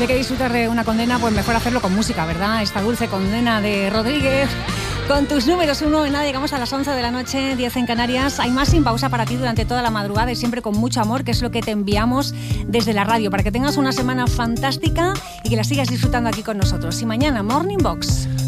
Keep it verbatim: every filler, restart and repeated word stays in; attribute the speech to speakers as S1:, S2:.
S1: Si hay que disfrutar de una condena, pues mejor hacerlo con música, ¿verdad? Esta dulce condena de Rodríguez, con tus números uno en nada, llegamos a las once de la noche, diez en Canarias. Hay más sin pausa para ti durante toda la madrugada y siempre con mucho amor, que es lo que te enviamos desde la radio, para que tengas una semana fantástica y que la sigas disfrutando aquí con nosotros. Y mañana, Morning Box.